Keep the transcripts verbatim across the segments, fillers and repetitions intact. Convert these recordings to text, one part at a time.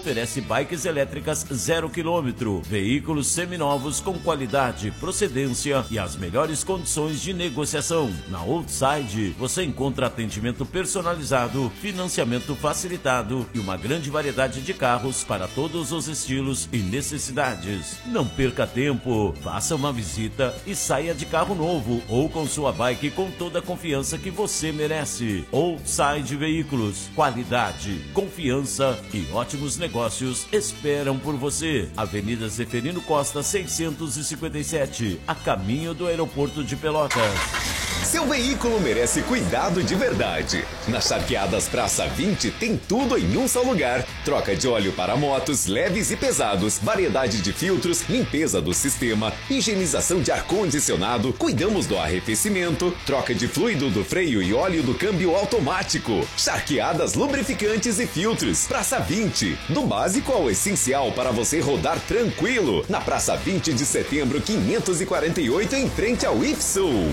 oferece bikes elétricas zero quilômetro, veículos seminovos com qualidade, procedência e as melhores condições de negociação. Na Outside, você encontra atendimento personalizado, financiamento facilitado e uma grande variedade de carros para todos os estilos e necessidades. Não perca tempo, faça uma visita e saia de carro novo ou com sua bike com toda a confiança que você merece. Outside Veículos, qualidade, confiança e ótimos negócios esperam por você. Avenida Zeferino Costa seiscentos e cinquenta e sete, a caminho do aeroporto de Pelotas. Seu veículo merece cuidado de verdade. Na Charqueadas Praça vinte tem tudo em um só lugar. Troca de óleo para motos, leves e pesados, variedade de filtros, limpeza do sistema, higienização de ar-condicionado, cuidamos do arrefecimento, troca de fluido do freio e óleo do câmbio automático. Charqueadas, lubrificantes e filtros. Praça vinte, do básico ao essencial para você rodar tranquilo. Na Praça vinte de Setembro, quinhentos e quarenta e oito, em frente ao I F S U.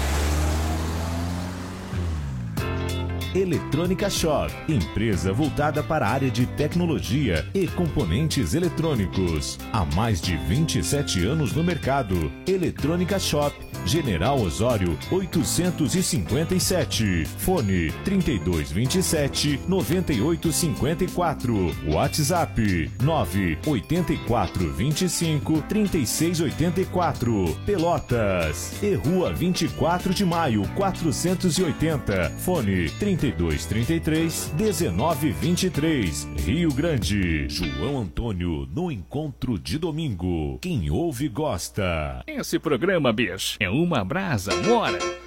Eletrônica Shop, empresa voltada para a área de tecnologia e componentes eletrônicos. Há mais de vinte e sete anos no mercado. Eletrônica Shop, General Osório oitocentos e cinquenta e sete. Fone trinta e dois vinte e sete, noventa e oito cinquenta e quatro. WhatsApp nove oito quatro vinte e cinco, trinta e seis oitenta e quatro. Pelotas e Rua vinte e quatro de Maio, quatrocentos e oitenta. Fone trinta e dois trinta e três, dezenove vinte e três. Rio Grande. João Antônio no encontro de domingo. Quem ouve gosta. Esse programa, bicho, é uma brasa, mora.